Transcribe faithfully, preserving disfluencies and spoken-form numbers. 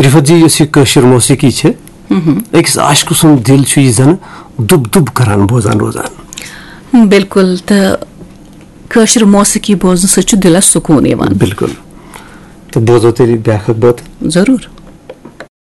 रिफत जी yes कशर मौसीकी छे अकिस आशिक सुंद दिल छु जन दुब दुब करान बोजान रोजान। बिल्कुल तो कशर मौसीकी बोजन सु दिलस सुकून यवान। बिल्कुल तो बोजो तेरी ब्याख बात जरूर।